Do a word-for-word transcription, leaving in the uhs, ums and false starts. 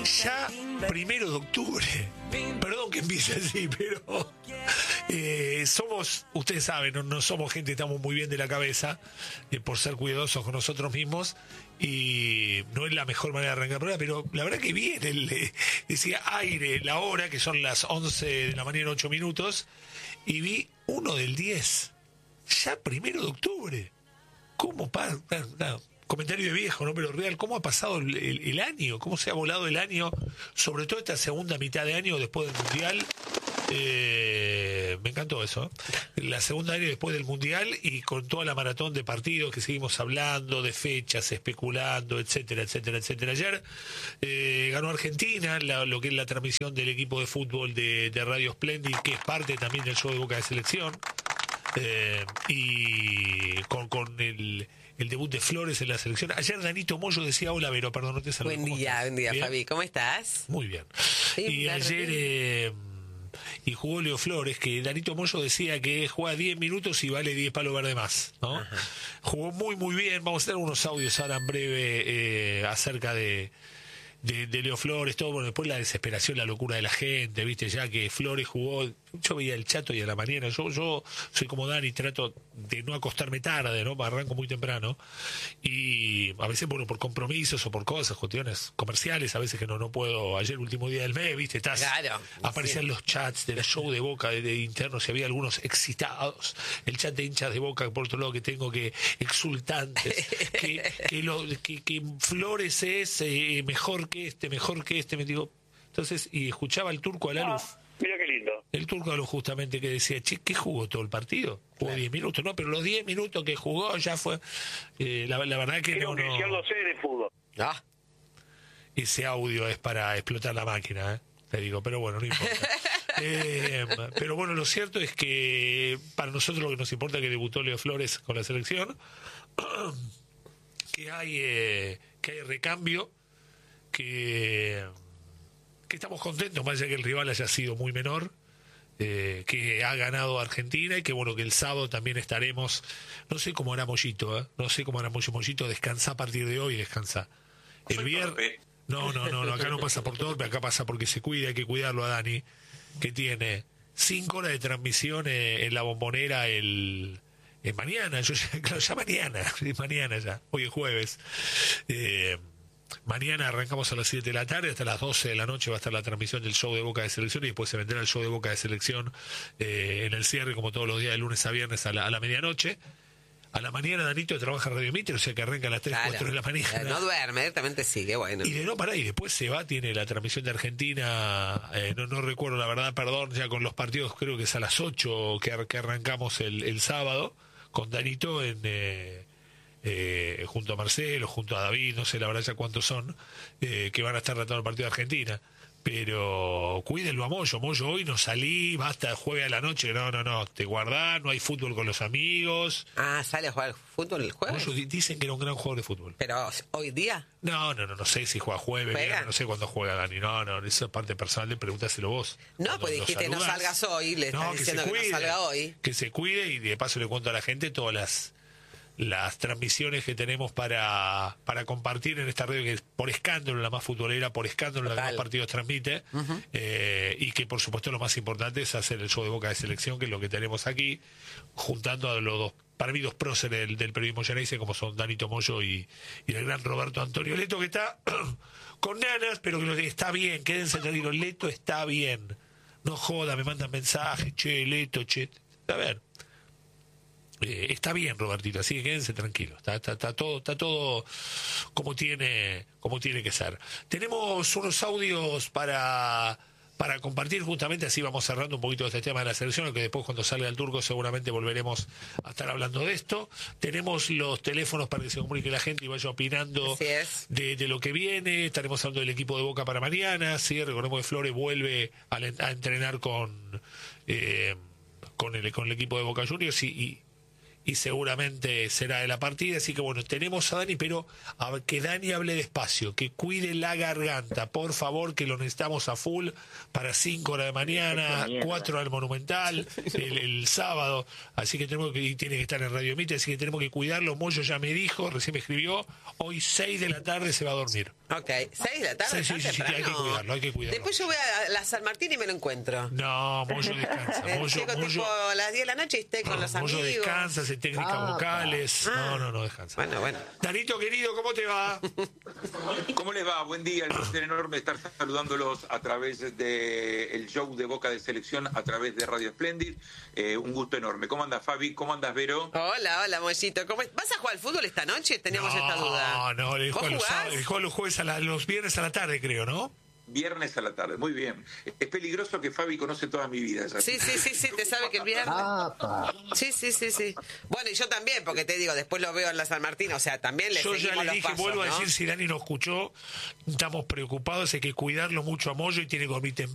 Ya primero de octubre. Perdón que empiece así, pero eh, somos, ustedes saben, no, no somos gente, estamos muy bien de la cabeza eh, por ser cuidadosos con nosotros mismos y no es la mejor manera de arrancar el programa, pero la verdad que bien, el, eh, decía aire, la hora, que son las once de la mañana, ocho minutos, y vi uno del diez, ya primero de octubre. ¿Cómo pasa? No, comentario de viejo, ¿no? Pero real, ¿cómo ha pasado el, el, el año? ¿Cómo se ha volado el año? Sobre todo esta segunda mitad de año después del Mundial. Eh, me encantó eso. La segunda año después del Mundial y con toda la maratón de partidos que seguimos hablando, de fechas, especulando, etcétera, etcétera, etcétera. Ayer eh, ganó Argentina, la, lo que es la transmisión del equipo de fútbol de, de Radio Splendid, que es parte también del show de Boca de Selección. Eh, y con, con el, el debut de Flores en la selección. Ayer Danito Moyo decía, hola Vero, perdón, no te saludé. Buen día, buen día, ¿bien? Fabi, ¿cómo estás? Muy bien. Sí, y ayer eh, y jugó Leo Flores, que Danito Moyo decía que juega diez minutos y vale diez palos verdes más, ¿no? Ajá. Jugó muy muy bien. Vamos a tener unos audios ahora en breve eh, acerca de De, de Leo Flores, todo, bueno, después la desesperación, la locura de la gente, viste, ya que Flores jugó, yo veía el Chato y a la mañana, yo yo soy como Dani, trato de no acostarme tarde, ¿no? Arranco muy temprano, y a veces, bueno, por compromisos o por cosas, cuestiones comerciales, a veces que no no puedo, ayer último día del mes, viste, estás, claro, aparecían sí. Los chats de la show de Boca, de, de internos, y había algunos excitados, el chat de hinchas de Boca, por otro lado, que tengo que, exultantes, que, que, lo, que, que Flores es eh, mejor que este, mejor que este, me digo. Entonces, y escuchaba al Turco Alaluf. Ah, mira qué lindo. El Turco Alaluf justamente que decía, che, ¿qué jugó todo el partido? Jugó diez claro. minutos, no, pero los diez minutos que jugó ya fue. Eh, la, la verdad que Creo no. que no yo lo sé de fútbol. Ah. Ese audio es para explotar la máquina, ¿eh? Te digo, pero bueno, no importa. eh, pero bueno, lo cierto es que para nosotros lo que nos importa es que debutó Leo Flores con la selección, que hay, eh, que hay recambio. Que, que estamos contentos, más allá que el rival haya sido muy menor, eh, que ha ganado Argentina y que bueno, que el sábado también estaremos, no sé cómo hará Mollito, ¿eh? no sé cómo hará Mollito, Mollito descansa a partir de hoy, descansa. El viernes, no, no, no, no, acá no pasa por torpe, acá pasa porque se cuida, hay que cuidarlo a Dani, que tiene cinco horas de transmisión en la Bombonera el... Eh, mañana, yo ya, claro, ya mañana, mañana ya, hoy es jueves, eh, mañana arrancamos a las siete de la tarde, hasta las doce de la noche va a estar la transmisión del show de Boca de Selección y después se vendrá el show de Boca de Selección eh, en el cierre, como todos los días, de lunes a viernes a la, a la medianoche. A la mañana Danito trabaja en Radio Mitre, o sea que arranca a las tres, claro. cuatro de la mañana. No duerme, directamente sigue, bueno. Y de no parar, y después se va, tiene la transmisión de Argentina, eh, no, no recuerdo la verdad, perdón, ya con los partidos creo que es a las ocho que, que arrancamos el, el sábado, con Danito en... Eh, Eh, junto a Marcelo, junto a David, no sé la verdad ya cuántos son, eh, que van a estar tratando el partido de Argentina, pero cuídenlo a Moyo. Moyo, hoy no salí, basta, juegue a la noche, no, no, no, te guardás, no hay fútbol con los amigos. Ah, ¿sale a jugar fútbol el jueves? Moyo dicen que era un gran jugador de fútbol. ¿Pero hoy día? No, no, no, no sé si juega jueves, viernes, no sé cuándo juega Dani, no, no, esa parte personal de pregúntaselo vos. No, pues dijiste no salgas hoy, le estás no, diciendo que, que no salga hoy. Que se cuide y de paso le cuento a la gente todas las las transmisiones que tenemos para para compartir en esta radio, que es por escándalo la más futbolera, por escándalo Total. La que más partidos transmite, uh-huh. eh, y que por supuesto lo más importante es hacer el show de Boca de Selección, que es lo que tenemos aquí, juntando a los dos, para mí dos próceres del, del periodismo llanense, como son Danito Moyo y, y el gran Roberto Antonio Leto, que está con nanas, pero que está bien, quédense tranquilos, Leto está bien, no joda, me mandan mensajes, che, Leto, che, a ver, Eh, está bien, Robertito, así que quédense tranquilos, está, está, está todo está todo como tiene como tiene que ser. Tenemos unos audios para para compartir, justamente así vamos cerrando un poquito este tema de la selección, que después cuando salga el Turco seguramente volveremos a estar hablando de esto. Tenemos los teléfonos para que se comunique la gente y vaya opinando de, de lo que viene. Estaremos hablando del equipo de Boca para mañana, ¿sí? Recordemos que Flores vuelve a, a entrenar con eh, con el con el equipo de Boca Juniors y, y y seguramente será de la partida. Así que bueno, tenemos a Dani, pero a ver, que Dani hable despacio, que cuide la garganta, por favor, que lo necesitamos a full para cinco de la mañana, cuatro al Monumental, el, el sábado. Así que tenemos que, y tiene que estar en Radio Mitre, así que tenemos que cuidarlo. Moyo ya me dijo, recién me escribió, hoy seis de la tarde se va a dormir. Ok, seis de la tarde. Sí, sí, sí, sí, hay que cuidarlo, hay que cuidarlo. Después yo voy a la San Martín y me lo encuentro. No, Moyo descansa. Moyo, Llego Moyo, tipo a las diez de la noche y estoy con no, los Moyo amigos. descansa, hace técnicas Ah, vocales. ah. No, no, no descansa. Bueno, bueno. Danito, querido, ¿cómo te va? ¿Cómo les va? Buen día, el placer enorme estar saludándolos a través del show de Boca de Selección, a través de Radio Splendid. Eh, un gusto enorme. ¿Cómo andas, Fabi? ¿Cómo andas, Vero? Hola, hola, Mollito. ¿Cómo es? ¿Vas a jugar al fútbol esta noche? Teníamos no, esta duda. No, no, le ¿Vos juego los, jugás? sábados, le juego los jueves a la, los viernes a la tarde, creo, ¿no? Viernes a la tarde, muy bien. Es peligroso que Fabi conoce toda mi vida. ¿Sabes? Sí, sí, sí, sí, te sabe que el viernes. Apa. Sí, sí, sí, sí. Bueno, y yo también, porque te digo, después lo veo en la San Martín, o sea, también le Yo seguimos ya le los dije, pasos, vuelvo ¿no? a decir, si Dani no escuchó, estamos preocupados, hay que cuidarlo mucho a Moyo y tiene que dormir temprano.